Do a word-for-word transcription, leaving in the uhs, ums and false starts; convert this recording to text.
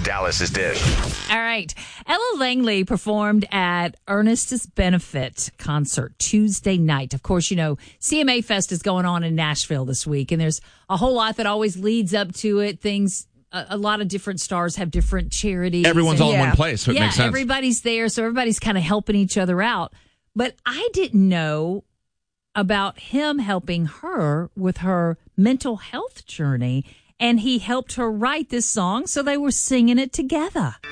Dallas's Dish. All right. Ella Langley performed at Ernest's Benefit concert Tuesday night. Of course, you know, C M A Fest is going on in Nashville this week, and there's a whole lot that always leads up to it. Things, a, a lot of different stars have different charities. Everyone's and, all in yeah. one place, so it yeah, makes sense. Everybody's there, so everybody's kind of helping each other out. But I didn't know about him helping her with her mental health journey, and he helped her write this song, so they were singing it together.